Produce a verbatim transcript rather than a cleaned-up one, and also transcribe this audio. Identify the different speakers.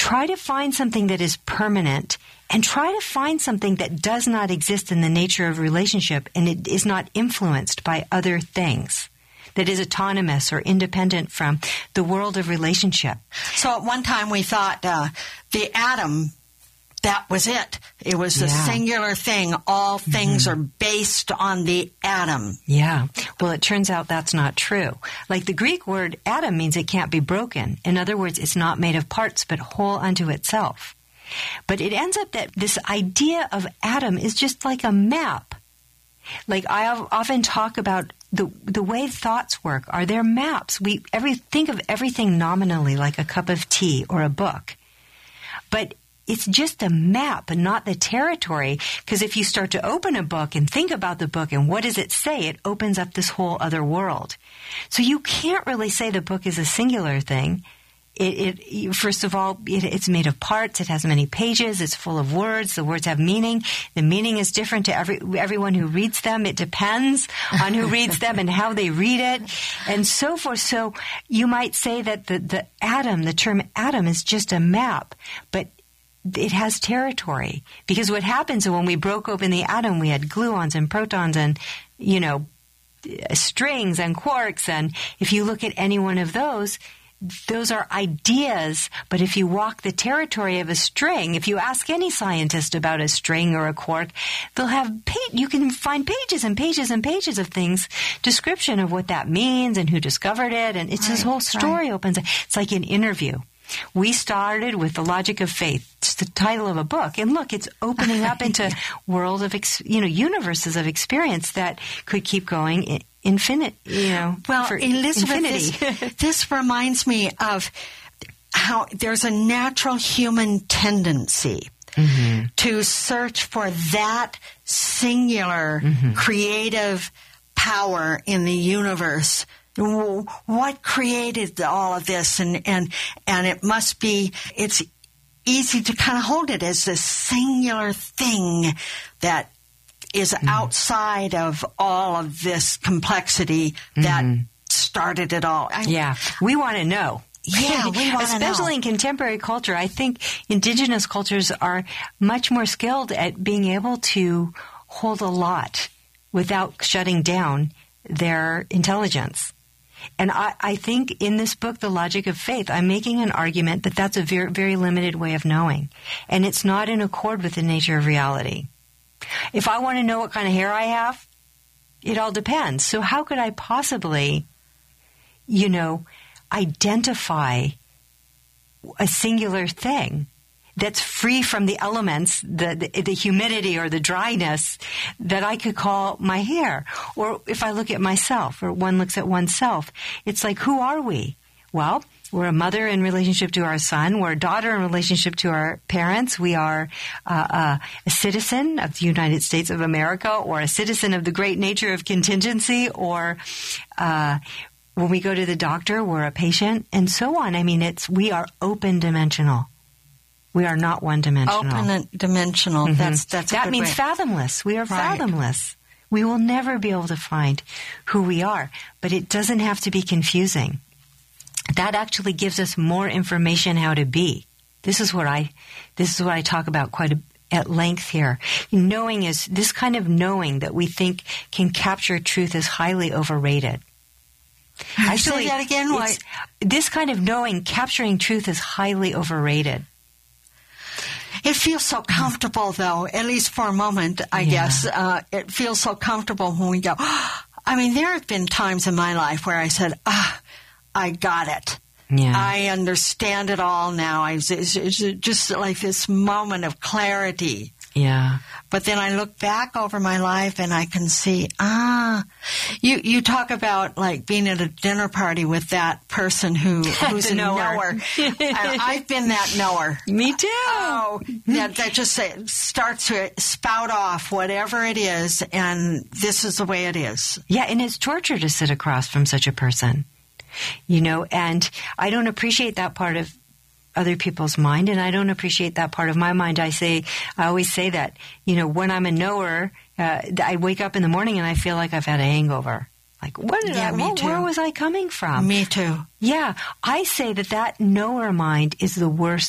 Speaker 1: try to find something that is permanent, and try to find something that does not exist in the nature of relationship and it is not influenced by other things, that is autonomous or independent from the world of relationship.
Speaker 2: So at one time we thought uh, the atom, that was it. It was a
Speaker 1: Yeah.
Speaker 2: singular thing. All things
Speaker 1: Mm-hmm.
Speaker 2: are based on the atom.
Speaker 1: Yeah. Well, it turns out that's not true. Like the Greek word atom means it can't be broken. In other words, it's not made of parts but whole unto itself. But it ends up that this idea of atom is just like a map. Like I often talk about the the way thoughts work. Are there maps? We every think of everything nominally like a cup of tea or a book. But it's just a map and not the territory, because if you start to open a book and think about the book and what does it say, it opens up this whole other world. So you can't really say the book is a singular thing. It, it first of all, it, it's made of parts. It has many pages. It's full of words. The words have meaning. The meaning is different to every everyone who reads them. It depends on who reads them and how they read it, and so forth. So you might say that the, the atom, the term atom, is just a map, but it has territory, because what happens when we broke open the atom, we had gluons and protons and, you know, strings and quarks. And if you look at any one of those, those are ideas. But if you walk the territory of a string, if you ask any scientist about a string or a quark, they'll have, pa- you can find pages and pages and pages of things, description of what that means and who discovered it. And it's
Speaker 2: Right,
Speaker 1: this whole story
Speaker 2: right.
Speaker 1: opens. It's like an interview. We started with The Logic of Faith. It's the title of a book. And look, it's opening up into world of, ex- you know, universes of experience that could keep going I- infinite, you know,
Speaker 2: Well,
Speaker 1: for
Speaker 2: Elizabeth,
Speaker 1: infinity.
Speaker 2: this, this reminds me of how there's a natural human tendency
Speaker 1: Mm-hmm.
Speaker 2: to search for that singular
Speaker 1: Mm-hmm.
Speaker 2: creative power in the universe. W- What created all of this? And, and, and it must be, it's easy to kind of hold it as this singular thing that is
Speaker 1: Mm-hmm.
Speaker 2: outside of all of this complexity that
Speaker 1: Mm-hmm.
Speaker 2: started it all. I-
Speaker 1: Yeah, we want to know.
Speaker 2: Yeah, we want to know.
Speaker 1: Especially in contemporary culture, I think indigenous cultures are much more skilled at being able to hold a lot without shutting down their intelligence. And I, I think in this book, The Logic of Faith, I'm making an argument that that's a very, very limited way of knowing. And it's not in accord with the nature of reality. If I want to know what kind of hair I have, it all depends. So how could I possibly, you know, identify a singular thing that's free from the elements, the, the the humidity or the dryness that I could call my hair? Or if I look at myself, or one looks at oneself, it's like, who are we? Well, we're a mother in relationship to our son. We're a daughter in relationship to our parents. We are uh, uh, a citizen of the United States of America, or a citizen of the great nature of contingency, or uh, when we go to the doctor, we're a patient, and so on. I mean, it's we are open dimensional. We are not one dimensional.
Speaker 2: Open dimensional.
Speaker 1: Mm-hmm.
Speaker 2: That's that's a
Speaker 1: that
Speaker 2: good
Speaker 1: means
Speaker 2: way.
Speaker 1: fathomless. We are
Speaker 2: Right.
Speaker 1: fathomless. We will never be able to find who we are, but it doesn't have to be confusing. That actually gives us more information how to be. This is what I, this is what I talk about quite a, at length here. Knowing is, this kind of knowing that we think can capture truth is highly overrated.
Speaker 2: Say that again? Why?
Speaker 1: it's- This kind of knowing, capturing truth is highly overrated.
Speaker 2: It feels so comfortable, though, at least for a moment, I
Speaker 1: Yeah.
Speaker 2: guess. Uh, it feels so comfortable when we go, I mean, there have been times in my life where I said, ah, I got it.
Speaker 1: Yeah.
Speaker 2: I understand it all now. I, it's, it's just like this moment of clarity.
Speaker 1: Yeah.
Speaker 2: But then I look back over my life and I can see, ah, you you talk about like being at a dinner party with that person who who's
Speaker 1: The
Speaker 2: a
Speaker 1: knower.
Speaker 2: knower. And I've been that knower.
Speaker 1: Me too.
Speaker 2: Oh, that, that just say, starts to spout off whatever it is, and this is the way it is.
Speaker 1: Yeah, and it's torture to sit across from such a person. You know, and I don't appreciate that part of other people's mind, and I don't appreciate that part of my mind. I say, I always say that, you know, when I'm a knower, uh, I wake up in the morning and I feel like I've had a hangover. Like, what did
Speaker 2: Yeah,
Speaker 1: I,
Speaker 2: me
Speaker 1: what,
Speaker 2: too.
Speaker 1: where was I coming from?
Speaker 2: Me too.
Speaker 1: Yeah, I say that that knower mind is the worst